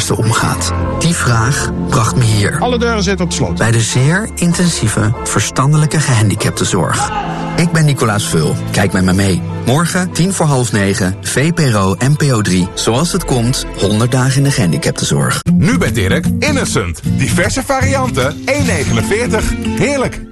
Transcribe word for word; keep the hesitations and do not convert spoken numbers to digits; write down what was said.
beste omgaat? Die vraag bracht me hier. Alle deuren zitten op slot. Bij de zeer intensieve verstandelijke gehandicaptenzorg. Ik ben Nicolaas Vul. Kijk met me mee. Morgen, tien voor half negen, V P R O N P O drie. Zoals het komt, honderd dagen in de gehandicaptenzorg. Nu bij Dirk, Innocent. Diverse varianten, één negenenveertig. Heerlijk.